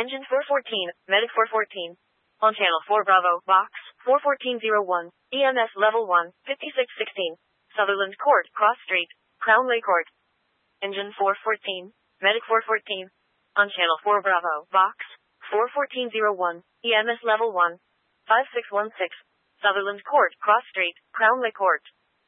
Engine 414, Medic 414. On Channel 4 Bravo, Box 41401, EMS Level 1, 5616. Sutherland Court, Cross Street, Crown Lake Court. Engine 414, Medic 414. On Channel 4 Bravo, Box 41401, EMS Level 1, 5616. Sutherland Court, Cross Street, Crown Lake Court.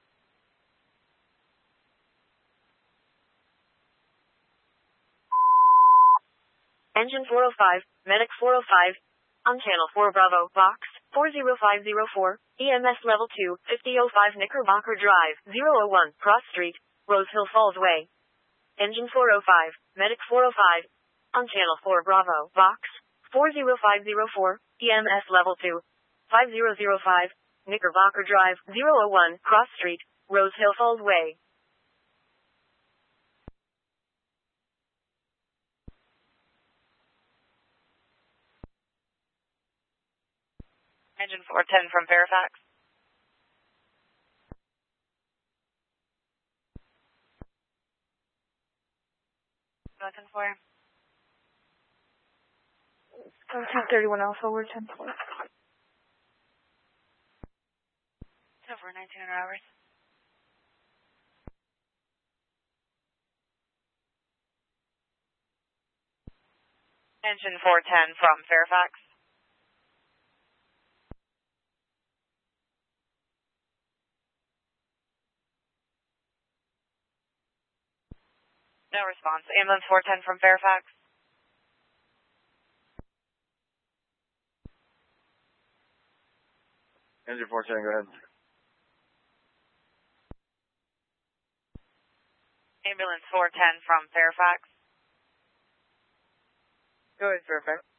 Engine 405, Medic 405. On Channel 4 Bravo, Box 40504, EMS Level 2, 5005 Knickerbocker Drive, 001, Cross Street, Rose Hill Falls Way. Engine 405, Medic 405. On Channel 4 Bravo, Box 40504, EMS Level 2, 5005, Knickerbocker Drive, 001, Cross Street, Rose Hill Falls Way. Engine 410 from Fairfax. Nothing for you. 1031 Alpha, we're 10-4. So for 1900 hours. Engine 410 from Fairfax. No response. Ambulance 410 from Fairfax. Engine 410, go ahead. Ambulance 410 from Fairfax. Go ahead, Fairfax.